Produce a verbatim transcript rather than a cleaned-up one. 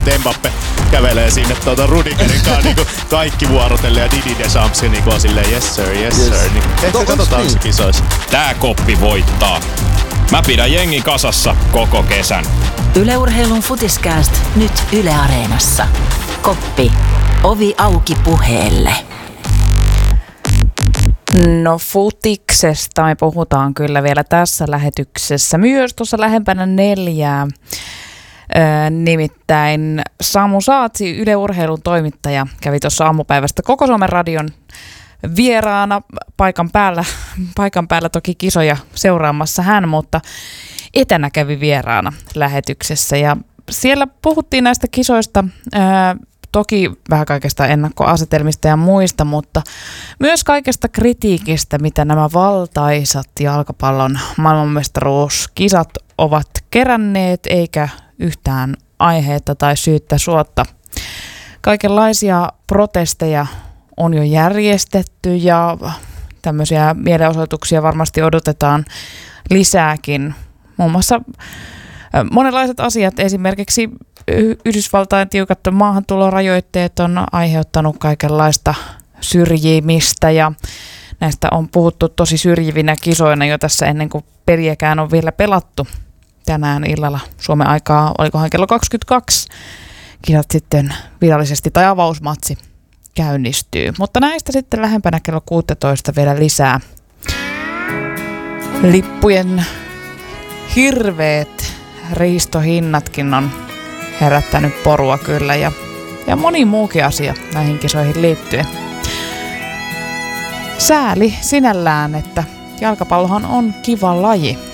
Mbappe kävelee sinne tuota Rudigerin kanssa niinku kaikki vuorotellen ja Didi Deschamps niinku on silleen yes sir, yes, yes. sir. Niin ehkä no, katsotaan niin? Se kisoissa. Tää koppi voittaa. Mä pidän jengi kasassa koko kesän. Yle Urheilun Futiskääst nyt Yle Areenassa. Koppi. Ovi auki puheelle. No futiksesta me puhutaan kyllä vielä tässä lähetyksessä. Myös tuossa lähempänä neljää. Öö, nimittäin Samu Saatsi, Yle Urheilun toimittaja, kävi tuossa aamupäivästä Koko Suomen radion vieraana paikan päällä, paikan päällä toki kisoja seuraamassa hän, mutta etänä kävi vieraana lähetyksessä ja siellä puhuttiin näistä kisoista, öö, toki vähän kaikesta ennakkoasetelmista ja muista, mutta myös kaikesta kritiikistä, mitä nämä valtaisat jalkapallon maailmanmestaruuskisat ovat keränneet, eikä yhtään aiheetta tai syyttä suotta. Kaikenlaisia protesteja on jo järjestetty ja tämmöisiä mielenosoituksia varmasti odotetaan lisääkin. Muun muassa monenlaiset asiat, esimerkiksi Yhdysvaltain tiukat maahantulorajoitteet on aiheuttanut kaikenlaista syrjimistä ja näistä on puhuttu tosi syrjivinä kisoina jo tässä ennen kuin peliäkään on vielä pelattu. Tänään illalla Suomen aikaa, olikohan kello kaksikymmentäkaksi, kisat sitten virallisesti tai avausmatsi käynnistyy. Mutta näistä sitten lähempänä kello kuusitoista vielä lisää. Lippujen hirveät riistohinnatkin on herättänyt porua kyllä ja, ja moni muukin asia näihin kisoihin liittyen. Sääli sinällään, että jalkapallohan on kiva laji.